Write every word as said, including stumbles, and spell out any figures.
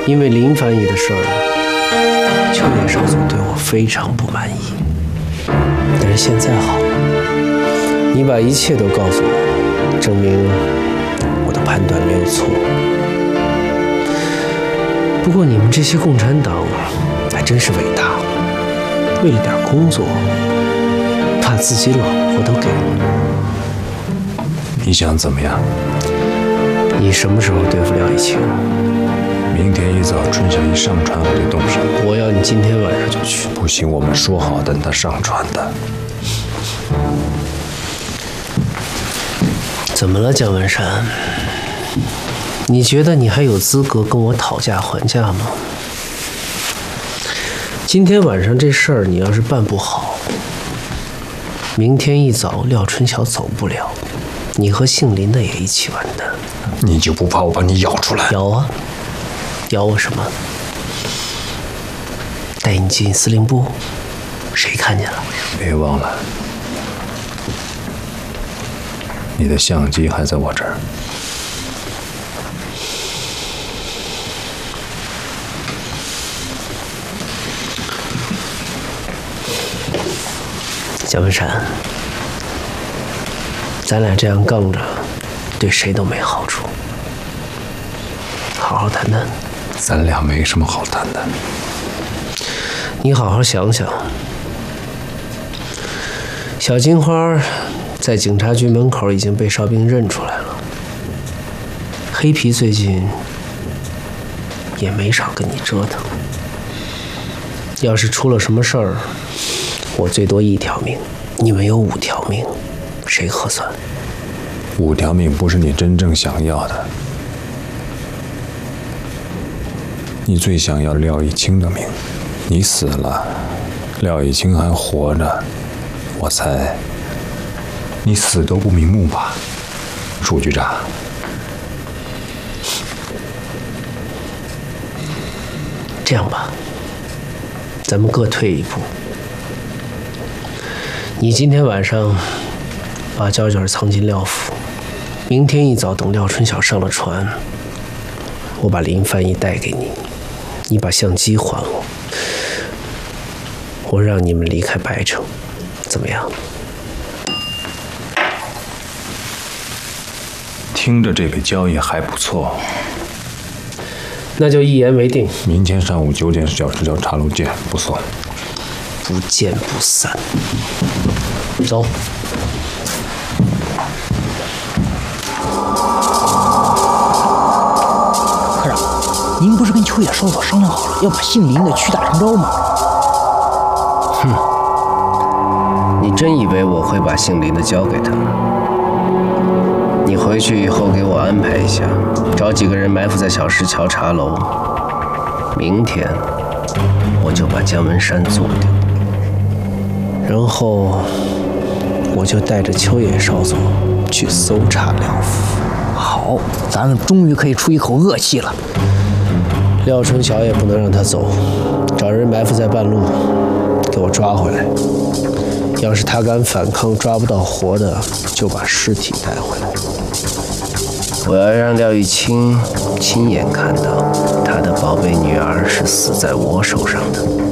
因为林翻译的事儿，秋野少佐对我非常不满意。但是现在好了，你把一切都告诉我，证明我的判断没有错。不过你们这些共产党还真是伟大，为了点工作，把自己老婆都给了。 你想怎么样？ 你什么时候对付廖以清？ 明天一早春晓一上船我就动手。 我要你今天晚上就去。 不行，我们说好等他上船的。 怎么了，姜文山？你觉得你还有资格跟我讨价还价吗？今天晚上这事儿你要是办不好，明天一早廖春晓走不了，你和姓林的也一起完蛋。 你就不怕我把你咬出来？ 咬啊！咬我什么？带你进司令部，谁看见了？ 别忘了，你的相机还在我这儿。 姜文山，咱俩这样杠着，对谁都没好处。好好谈谈。 咱俩没什么好谈的。 你好好想想，小金花在警察局门口已经被哨兵认出来了。黑皮最近也没少跟你折腾。要是出了什么事儿，我最多一条命，你们有五条命，谁合算？ 五条命不是你真正想要的。你最想要廖以清的命，你死了，廖以清还活着，我猜你死都不瞑目吧，楚局长。 这样吧，咱们各退一步。你今天晚上把胶卷藏进廖府，明天一早等廖春晓上了船，我把林翻译带给你，你把相机还我，我让你们离开白城，怎么样？ 听着这个交易还不错， 那就一言为定。 明天上午九点小石桥茶楼见，不错。 不见不散。走。 科长，您不是跟秋野少佐商量好了，要把姓林的屈打成招吗？ 哼，你真以为我会把姓林的交给他？你回去以后给我安排一下，找几个人埋伏在小石桥茶楼。明天我就把姜文山做掉，然后我就带着秋野少佐去搜查廖府。 好，咱们终于可以出一口恶气了。 廖春晓也不能让他走，找人埋伏在半路，给我抓回来。要是他敢反抗，抓不到活的，就把尸体带回来。我要让廖玉清亲眼看到他的宝贝女儿是死在我手上的。